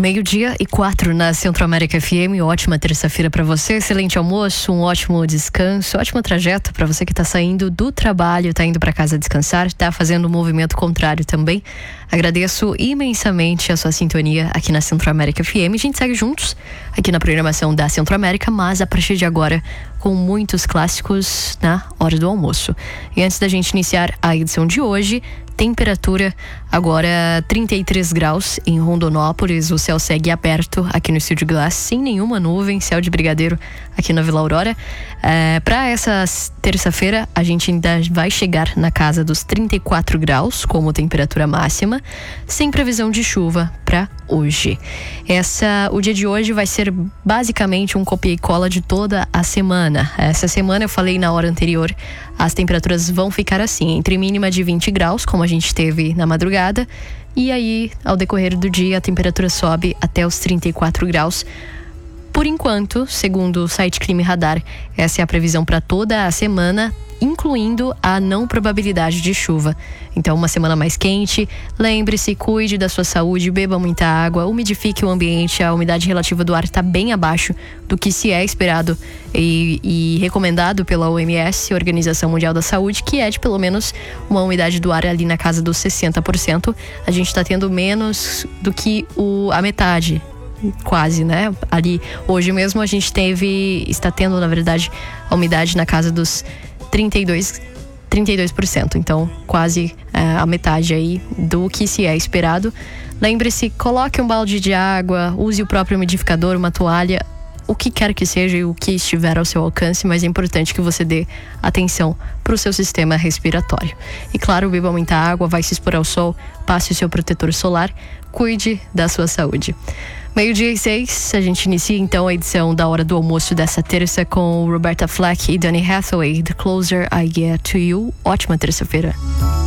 12:04 na Centro-América FM. Ótima terça-feira para você, excelente almoço, um ótimo descanso, ótimo trajeto para você que está saindo do trabalho, está indo para casa descansar, está fazendo um movimento contrário também. Agradeço imensamente a sua sintonia aqui na Centro-América FM. A gente segue juntos aqui na programação da Centro-América, mas a partir de agora com muitos clássicos na hora do almoço. E antes da gente iniciar a edição de hoje, temperatura agora 33 graus em Rondonópolis. O céu segue aberto aqui no Estúdio Glass, sem nenhuma nuvem, céu de brigadeiro aqui na Vila Aurora. Para essa terça-feira, a gente ainda vai chegar na casa dos 34 graus como temperatura máxima, sem previsão de chuva para hoje. O dia de hoje vai ser basicamente um copia e cola de toda a semana. Essa semana, eu falei na hora anterior, as temperaturas vão ficar assim, entre mínima de 20 graus, como a gente teve na madrugada, e aí, ao decorrer do dia, a temperatura sobe até os 34 graus. Por enquanto, segundo o site Clima e Radar, essa é a previsão para toda a semana, incluindo a não probabilidade de chuva. Então, uma semana mais quente. Lembre-se, cuide da sua saúde, beba muita água, umidifique o ambiente. A umidade relativa do ar está bem abaixo do que se é esperado e recomendado pela OMS, Organização Mundial da Saúde, que é de pelo menos uma umidade do ar ali na casa dos 60%. A gente está tendo menos do que a metade. Quase, né? Ali, hoje mesmo a gente está tendo, na verdade, a umidade na casa dos 32%. Então, quase a metade aí do que se é esperado. Lembre-se, coloque um balde de água, use o próprio umidificador, uma toalha, o que quer que seja e o que estiver ao seu alcance, mas é importante que você dê atenção para o seu sistema respiratório. E claro, beba muita água, vai se expor ao sol, passe o seu protetor solar, cuide da sua saúde. 12:06, a gente inicia então a edição da Hora do Almoço dessa terça com Roberta Flack e Donny Hathaway, The Closer I Get to You. Ótima terça-feira.